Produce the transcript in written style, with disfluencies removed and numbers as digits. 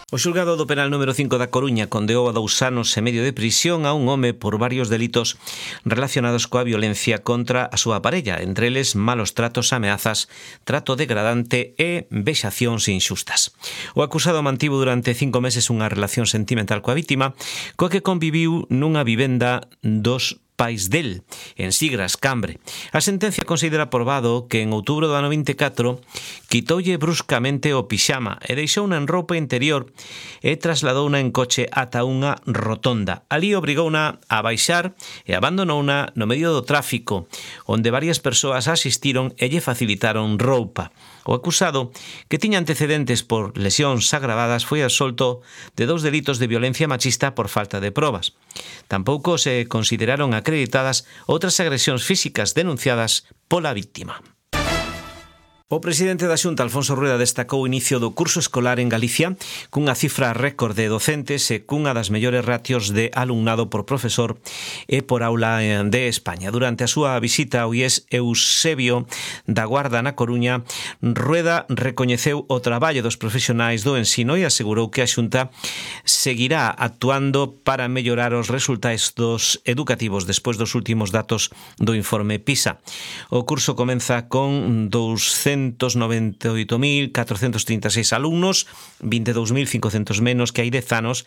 O xulgado do penal número 5 da Coruña condeou a 2 anos e medio de prisión a un home por varios delitos relacionados coa violencia contra a súa parella, entre eles malos tratos, ameazas, trato degradante e vexacións inxustas. O acusado mantivo durante 5 meses unha relación sentimental coa vítima, coa que conviviu nunha vivenda dos pais del, en Sigras, Cambre. A sentencia considera probado que en outubro do ano 24 quitoulle bruscamente o pixama e deixouna en roupa interior e trasladouna en coche ata unha rotonda. Alí obrigouna a baixar e abandonouna no medio do tráfico, onde varias persoas asistiron e lle facilitaron roupa. O acusado, que tiña antecedentes por lesións agravadas, foi absolto de 2 delitos de violencia machista por falta de probas. Tampouco se consideraron acreditadas outras agresións físicas denunciadas pola vítima. O presidente da Xunta, Alfonso Rueda, destacou o inicio do curso escolar en Galicia cunha cifra récord de docentes e cunha das mellores ratios de alumnado por profesor e por aula de España. Durante a súa visita ao IES Eusebio da Guarda na Coruña, Rueda recoñeceu o traballo dos profesionais do ensino e asegurou que a Xunta seguirá actuando para mellorar os resultados educativos despois dos últimos datos do informe PISA. O curso comeza con 298.436 alumnos, 22.500 menos que hai 10 anos,